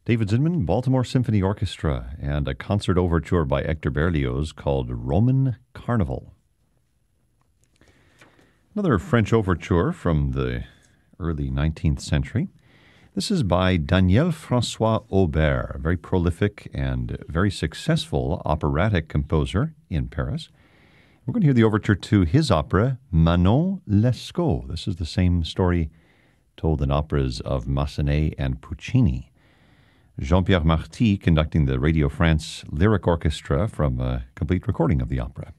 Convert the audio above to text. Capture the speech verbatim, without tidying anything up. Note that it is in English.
David Zinman, Baltimore Symphony Orchestra, and a concert overture by Hector Berlioz called Roman Carnival. Another French overture from the early nineteenth century. This is by Daniel François Aubert, a very prolific and very successful operatic composer in Paris. We're going to hear the overture to his opera, Manon Lescaut. This is the same story told in operas of Massenet and Puccini. Jean-Pierre Marty conducting the Radio France Lyric Orchestra from a complete recording of the opera.